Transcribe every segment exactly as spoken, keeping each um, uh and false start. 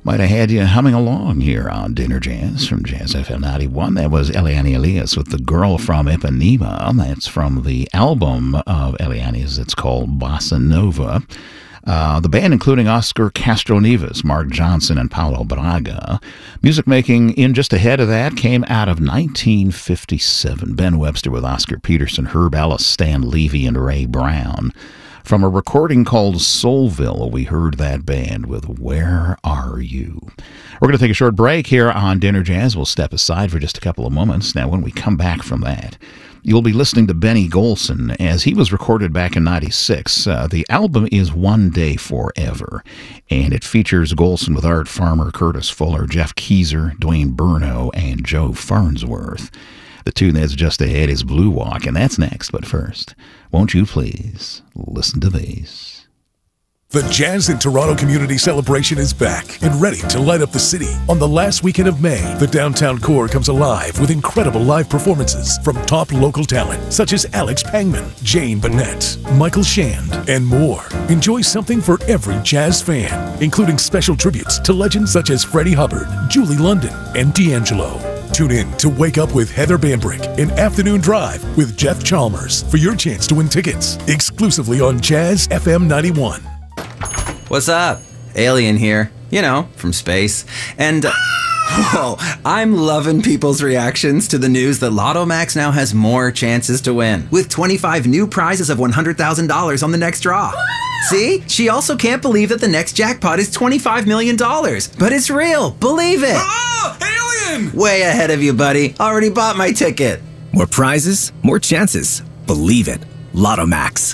Might have had you humming along here on Dinner Jazz from Jazz F M ninety-one. That was Eliane Elias with The Girl from Ipanema. That's from the album of Eliane's. It's called Bossa Nova. Uh, the band, including Oscar Castroneves, Mark Johnson, and Paulo Braga. Music making in just ahead of that came out of nineteen fifty-seven. Ben Webster with Oscar Peterson, Herb Ellis, Stan Levy, and Ray Brown. From a recording called Soulville, we heard that band with Where Are You? We're going to take a short break here on Dinner Jazz. We'll step aside for just a couple of moments. Now, when we come back from that, you'll be listening to Benny Golson as he was recorded back in ninety-six. Uh, the album is One Day Forever, and it features Golson with Art Farmer, Curtis Fuller, Jeff Keezer, Dwayne Burno, and Joe Farnsworth. The tune that's just ahead is Blue Walk, and that's next. But first, won't you please listen to these? The Jazz in Toronto Community Celebration is back and ready to light up the city. On the last weekend of May, the downtown core comes alive with incredible live performances from top local talent such as Alex Pangman, Jane Bennett, Michael Shand, and more. Enjoy something for every jazz fan, including special tributes to legends such as Freddie Hubbard, Julie London, and D'Angelo. Tune in to Wake Up with Heather Bambrick and Afternoon Drive with Jeff Chalmers for your chance to win tickets exclusively on Jazz F M ninety-one. What's up? Alien here. You know, from space. And, uh, whoa, I'm loving people's reactions to the news that Lotto Max now has more chances to win, with twenty-five new prizes of one hundred thousand dollars on the next draw. See? She also can't believe that the next jackpot is twenty-five million dollars. But it's real. Believe it. Oh, alien! Way ahead of you, buddy. Already bought my ticket. More prizes, more chances. Believe it. Lotto Max.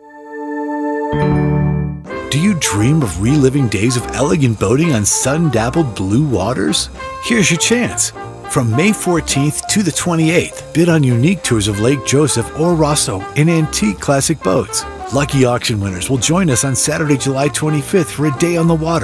Do you dream of reliving days of elegant boating on sun-dappled blue waters? Here's your chance. From May fourteenth to the twenty-eighth, bid on unique tours of Lake Joseph or Rosso in antique classic boats. Lucky auction winners will join us on Saturday, July twenty-fifth for a day on the water